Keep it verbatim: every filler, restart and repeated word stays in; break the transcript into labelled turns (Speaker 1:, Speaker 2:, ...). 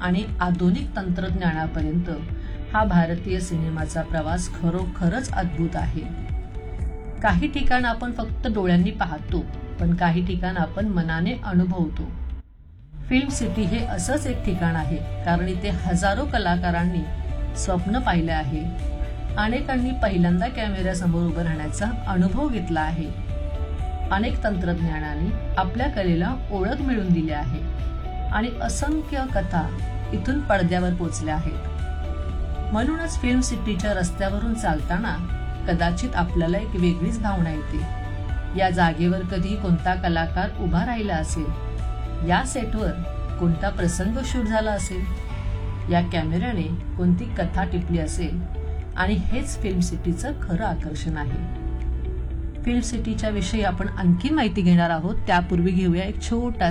Speaker 1: आणि आधुनिक तंत्रज्ञानापर्यंत हा भारतीय सिनेमाचा प्रवास खरोखरच अद्भुत आहे. काही ठिकाण आपण फक्त डोळ्यांनी पाहतो, पण काही ठिकाण आपण मनाने अनुभवतो. फिल्म सिटी हे असंच एक ठिकाण आहे, कारण इथे हजारो कलाकारांनी स्वप्न पाहिले आहे. अनेकांनी पहिल्यांदा कॅमेऱ्यासमोर उभं राहण्याचा अनुभव घेतला आहे. अनेक तंत्रज्ञानाने आपल्या कलेला ओळख मिळवून दिली आहे आणि असंख्य कथा इथून पडद्यावर पोचल्या आहेत. म्हणूनच फिल्म सिटीच्या रस्त्यावरून चालताना कदाचित आपल्याला एक वेगळीच भावना येते. या जागेवर कधी कोणता कलाकार उभा राहिला असेल, या सेटवर कोणता प्रसंग शूट झाला असेल, या कॅमेऱ्याने कोणती कथा टिपली असेल, आणि हेच फिल्म सिटीचं खरं आकर्षण आहे. फिल्म सिटीच्या विषयी आपण आणखी माहिती घेणार आहोत. त्यापूर्वी घेऊया एक छोटा